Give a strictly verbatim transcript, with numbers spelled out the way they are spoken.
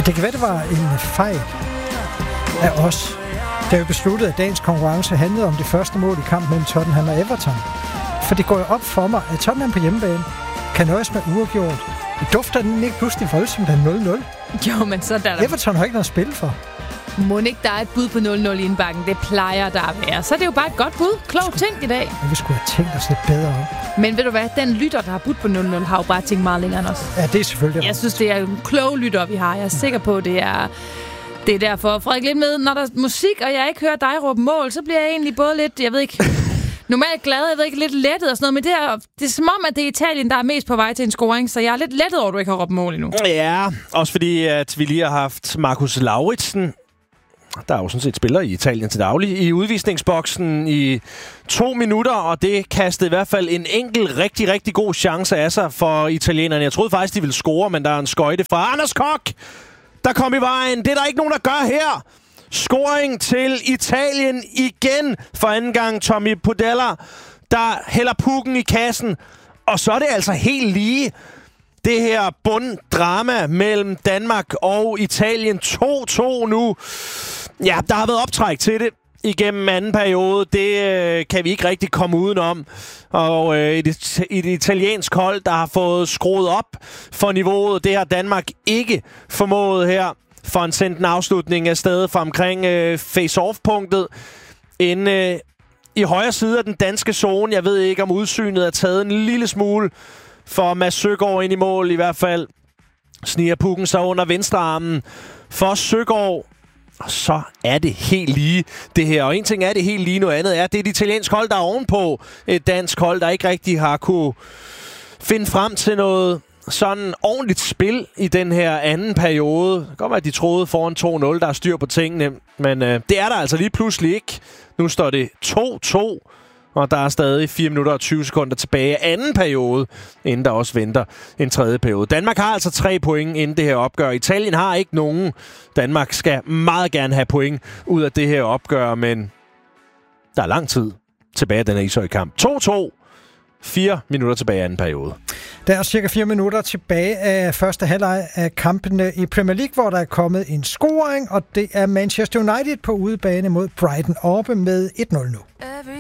Men det kan være, det var en fejl af os, da vi besluttede, at dagens konkurrence handlede om det første mål i kampen mellem Tottenham og Everton. For det går jo op for mig, at Tottenham på hjemmebane kan nøjes med uafgjort. Dufter den ikke pludselig voldsomt af nul nul? Jo, men så der... Everton har ikke noget at spille for. Må ikke der er et bud på nul nul i indbakken? Det plejer der at være. Så er det jo bare et godt bud. Klogt tænkt i dag. Men vi skulle have tænkt os lidt bedre om. Men ved du hvad? Den lytter, der har budt på nul nul, har jo bare tænkt meget længere end os. Ja, det er selvfølgelig. Jeg synes, det er en klog lytter, vi har. Jeg er sikker på, det er... Det er derfor. Frederik, lidt med, når der er musik, og jeg ikke hører dig råbe mål, så bliver jeg egentlig både lidt, jeg ved ikke... Normalt glad, jeg ved ikke, lidt lettet og sådan noget, men det er, det er som om, at det er Italien, der er mest på vej til en scoring, så jeg er lidt lettet over, at du ikke har råbt mål endnu. Ja, også fordi, at vi lige har haft Marcus Lauritsen, der er jo sådan set spiller i Italien til daglig, i udvisningsboksen i to minutter, og det kastede i hvert fald en enkelt rigtig, rigtig god chance af sig for italienerne. Jeg troede faktisk, de ville score, men der er en skøjte fra Anders Koch, der kom i vejen. Det er der ikke nogen, der gør her. Scoring til Italien igen for anden gang. Tommy Podella, der hælder pukken i kassen. Og så er det altså helt lige det her bunddrama mellem Danmark og Italien. to to nu. Ja, der har været optræk til det igennem anden periode. Det øh, kan vi ikke rigtig komme udenom. Og øh, et, et italiensk hold, der har fået skruet op for niveauet. Det har Danmark ikke formået her. For en sendt en afslutning af stedet fra omkring øh, face-off-punktet. En øh, i højre side af den danske zone. Jeg ved ikke, om udsynet er taget en lille smule for Mads Søgaard ind i mål. I hvert fald sniger pukken sig under venstre armen for Søgaard. Og så er det helt lige det her. Og en ting er det helt lige, noget andet er, det er et italiensk hold, der er ovenpå. Et dansk hold, der ikke rigtig har kunne finde frem til noget sådan ordentligt spil i den her anden periode. Det kan godt være, at de troede foran to nul, der er styr på tingene. Men øh, det er der altså lige pludselig ikke. Nu står det to to, og der er stadig fire minutter og tyve sekunder tilbage af anden periode, inden der også venter en tredje periode. Danmark har altså tre point inden det her opgør. Italien har ikke nogen. Danmark skal meget gerne have point ud af det her opgør, men der er lang tid tilbage af den her ishøjkamp. to to. Fire minutter tilbage i anden periode. Der er cirka fire minutter tilbage af første halvleg af kampene i Premier League, hvor der er kommet en scoring, og det er Manchester United på udebane mod Brighton oppe med et nul nu.